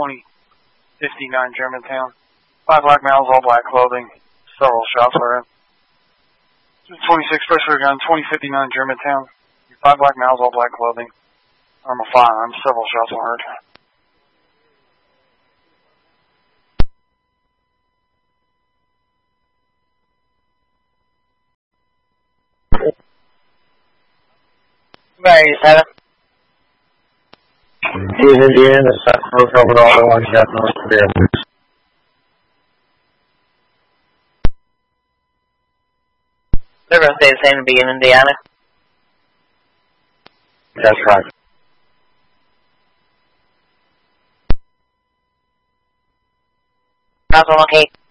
2059 Germantown. 5 black males, all black clothing. Several shots were heard. 26 pressure gun, 2059 Germantown. 5 black males, all black clothing. Armor firearms, several shots were heard. Right, 7. He's Indiana, South Coast over all the ones got most of them. They're going to stay the same and be in Indiana? That's right. Council, okay.